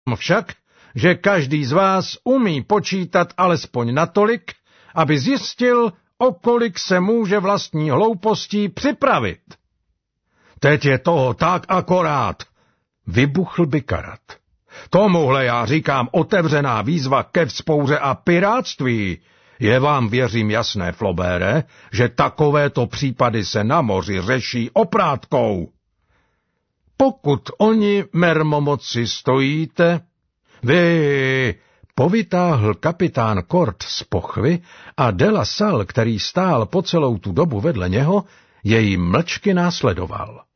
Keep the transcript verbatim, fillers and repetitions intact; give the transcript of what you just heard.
však, že každý z vás umí počítat alespoň natolik, aby zjistil, o kolik se může vlastní hloupostí připravit. Teď je toho tak akorát, vybuchl Bikarat. Tomuhle já říkám otevřená výzva ke vzpouře a pirátství. Je vám, věřím, jasné, Flobére, že takovéto případy se na moři řeší oprátkou. Pokud oni mermomoci stojíte, vy, povytáhl kapitán Kort z pochvy a de la Salle, který stál po celou tu dobu vedle něho, jej mlčky následoval.